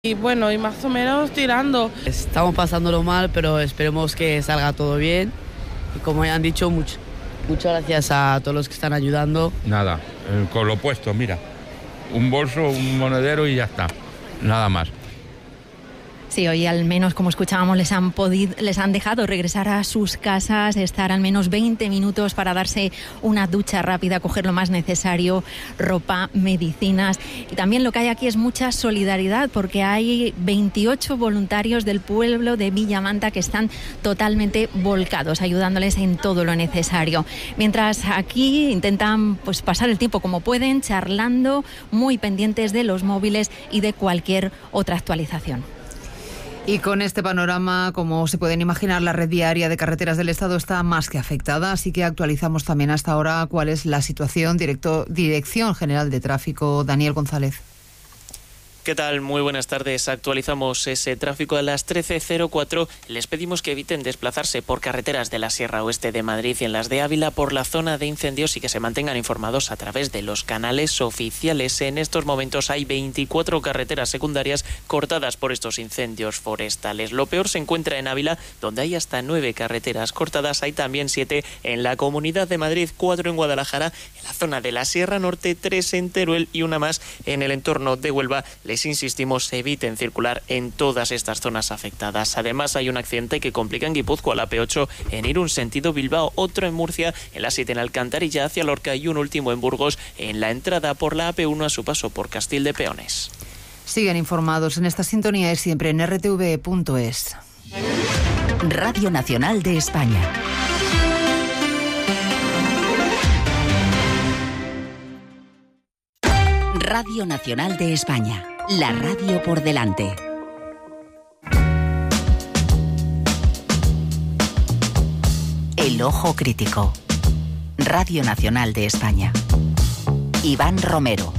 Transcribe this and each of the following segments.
Y bueno, y más o menos tirando. Estamos pasándolo mal, pero esperemos que salga todo bien. Y como ya han dicho, muchas gracias a todos los que están ayudando. Nada, con lo puesto, mira. Un bolso, un monedero y ya está. Nada más. Sí, hoy al menos, como escuchábamos, les han dejado regresar a sus casas, estar al menos 20 minutos para darse una ducha rápida, coger lo más necesario, ropa, medicinas. Y también lo que hay aquí es mucha solidaridad, porque hay 28 voluntarios del pueblo de Villamanta que están totalmente volcados, ayudándoles en todo lo necesario. Mientras aquí intentan pasar el tiempo como pueden, charlando, muy pendientes de los móviles y de cualquier otra actualización. Y con este panorama, como se pueden imaginar, la red viaria de carreteras del Estado está más que afectada, así que actualizamos también hasta ahora cuál es la situación. Dirección General de Tráfico, Daniel González. ¿Qué tal? Muy buenas tardes. Actualizamos ese tráfico a las 13:04. Les pedimos que eviten desplazarse por carreteras de la Sierra Oeste de Madrid y en las de Ávila por la zona de incendios y que se mantengan informados a través de los canales oficiales. En estos momentos hay 24 carreteras secundarias cortadas por estos incendios forestales. Lo peor se encuentra en Ávila, donde hay hasta 9 carreteras cortadas. Hay también 7 en la Comunidad de Madrid, 4 en Guadalajara, en la zona de la Sierra Norte, 3 en Teruel y una más en el entorno de Huelva. Les insistimos, eviten circular en todas estas zonas afectadas. Además, hay un accidente que complica en Guipúzcoa, la P8 en Irún sentido Bilbao, otro en Murcia, en la 7 en Alcantarilla hacia Lorca y un último en Burgos en la entrada por la AP1 a su paso por Castil de Peones. Siguen informados en esta sintonía y siempre en rtv.es. Radio Nacional de España. Radio Nacional de España, la radio por delante. El ojo crítico. Radio Nacional de España. Iván Romero.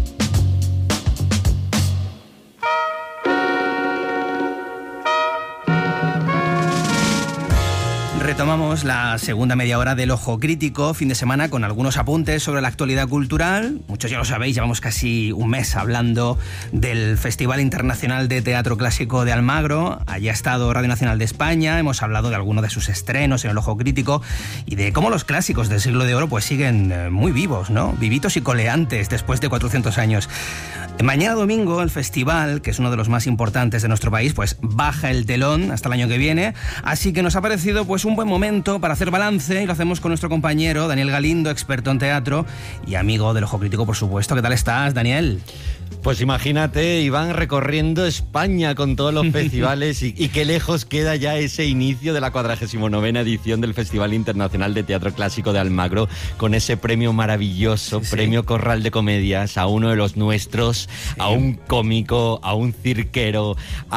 Retomamos la segunda media hora del Ojo Crítico, fin de semana con algunos apuntes sobre la actualidad cultural. Muchos ya lo sabéis, llevamos casi un mes hablando del Festival Internacional de Teatro Clásico de Almagro. Allí ha estado Radio Nacional de España, hemos hablado de algunos de sus estrenos en el Ojo Crítico y de cómo los clásicos del siglo de oro pues siguen muy vivos, ¿no? Vivitos y coleantes después de 400 años. Mañana domingo el festival, que es uno de los más importantes de nuestro país, pues baja el telón hasta el año que viene, así que nos ha parecido pues un buen momento para hacer balance y lo hacemos con nuestro compañero Daniel Galindo, experto en teatro y amigo del Ojo Crítico, por supuesto. ¿Qué tal estás, Daniel? Pues imagínate, Iván, recorriendo España con todos los festivales y qué lejos queda ya ese inicio de la 49ª edición del Festival Internacional de Teatro Clásico de Almagro, con ese premio maravilloso, sí. Premio Corral de Comedias, a uno de los nuestros, sí. A un cómico, a un cirquero,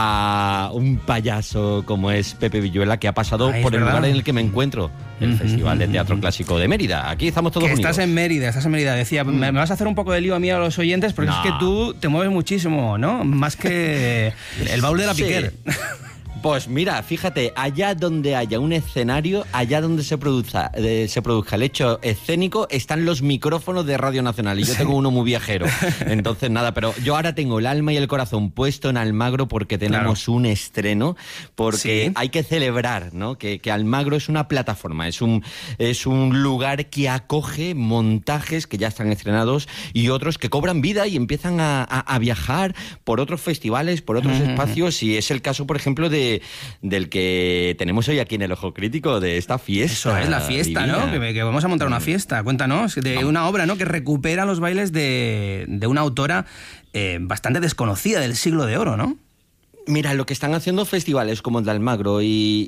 a un payaso como es Pepe Villuela, que ha pasado por el lugar en el que me encuentro, el Festival de Teatro Clásico de Mérida. Aquí estamos todos unidos. Estás en Mérida. Decía, me vas a hacer un poco de lío a mí a los oyentes, porque es que tú te mueves muchísimo, ¿no? Más que el baúl de la Piquer. Pues mira, fíjate, allá donde haya un escenario, allá donde se produzca el hecho escénico, están los micrófonos de Radio Nacional y yo tengo uno muy viajero. Entonces nada, pero yo ahora tengo el alma y el corazón puesto en Almagro porque tenemos un estreno, porque hay que celebrar, ¿no? Que Almagro es una plataforma, es un lugar que acoge montajes que ya están estrenados y otros que cobran vida y empiezan a viajar por otros festivales, por otros espacios, y es el caso, por ejemplo, del que tenemos hoy aquí en el Ojo Crítico, de esta fiesta. Eso es la fiesta, divina, ¿no? Que vamos a montar una fiesta. Cuéntanos, de una obra, ¿no? Que recupera los bailes de una autora bastante desconocida del siglo de oro, ¿no? Mira, lo que están haciendo festivales como el de Almagro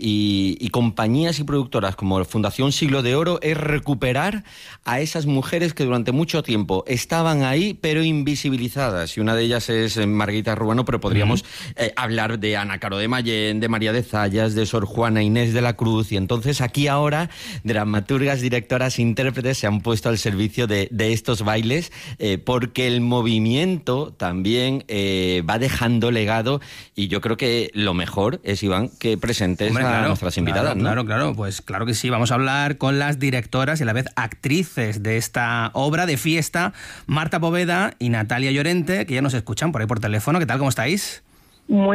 y compañías y productoras como Fundación Siglo de Oro es recuperar a esas mujeres que durante mucho tiempo estaban ahí pero invisibilizadas, y una de ellas es Margarita Ruano, pero podríamos hablar de Ana Caro de Mayén, de María de Zayas, de Sor Juana Inés de la Cruz, y entonces aquí ahora dramaturgas, directoras, intérpretes se han puesto al servicio de estos bailes, porque el movimiento también va dejando legado. Y yo creo que lo mejor es, Iván, que presentes a nuestras invitadas, ¿no? Claro, pues claro que sí. Vamos a hablar con las directoras y a la vez actrices de esta obra de fiesta, Marta Poveda y Natalia Llorente, que ya nos escuchan por ahí por teléfono. ¿Qué tal? ¿Cómo estáis? muy